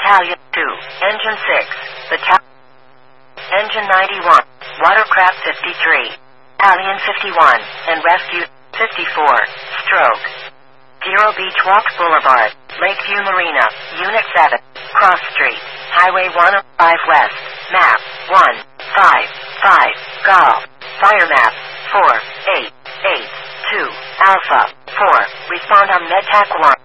Battalion 2, Engine 6, Battalion Engine 91, Watercraft 53, Battalion 51, and Rescue 54, Stroke. Zero Beach Walk Boulevard, Lakeview Marina, Unit 7, Cross Street, Highway 105 West, Map 155, Golf, Fire Map 4882, Alpha 4, respond on MedTac 1.